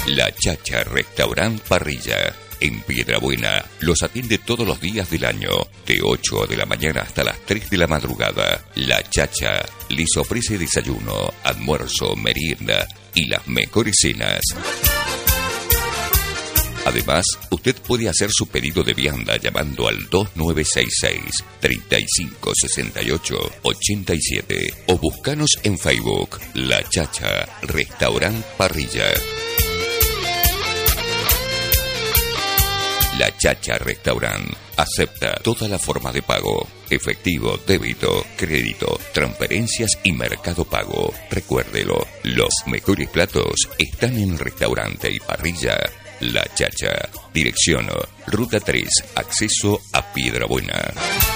La Chacha Restaurant Parrilla. En Piedrabuena los atiende todos los días del año, de 8 de la mañana hasta las 3 de la madrugada. La Chacha les ofrece desayuno, almuerzo, merienda y las mejores cenas. Además, usted puede hacer su pedido de vianda llamando al 2966-3568-87 o búscanos en Facebook, La Chacha Restaurant Parrilla. La Chacha Restaurant acepta toda la forma de pago: efectivo, débito, crédito, transferencias y Mercado Pago. Recuérdelo, los mejores platos están en el restaurante y parrilla La Chacha. Dirección: Ruta 3, acceso a Piedrabuena.